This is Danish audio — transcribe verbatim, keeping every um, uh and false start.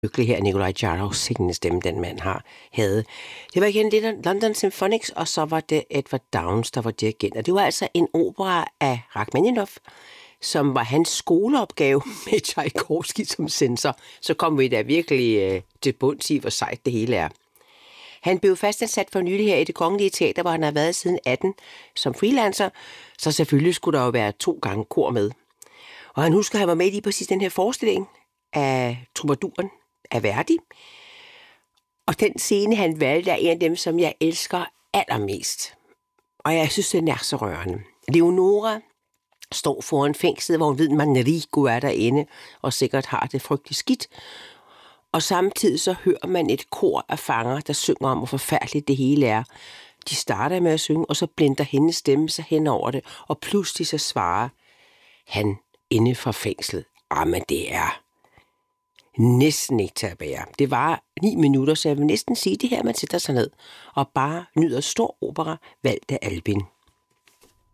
Lykkelig her, Nikolaj Jarov, sikkende stemme, den mand har, havde. Det var igen London Symphonics, og så var det Edward Downes, der var dirigent. Og det var altså en opera af Rachmaninoff, som var hans skoleopgave med Tchaikovsky som censor. Så kom vi da virkelig øh, til bunds i, hvor sejt det hele er. Han blev fastansat for nylig her i Det Kongelige Teater, hvor han har været siden atten som freelancer, så selvfølgelig skulle der jo være to gange kor med. Og han husker, at han var med i præcis den her forestilling af Troubadouren af Verdi. Og den scene, han valgte, er en af dem, som jeg elsker allermest. Og jeg synes, den er så rørende. Leonora står foran fængslet, hvor hun ved, at Manrico er derinde, og sikkert har det frygteligt skidt. Og samtidig så hører man et kor af fanger, der synger om, hvor forfærdeligt det hele er. De starter med at synge, og så blinder hendes stemme sig hen over det, og pludselig så svarer han inde fra fængslet. Ah, men det er næsten ikke til at bære. Det var ni minutter, så jeg vil næsten sige det her, man sætter sig ned og bare nyder stor opera valgt af Albin.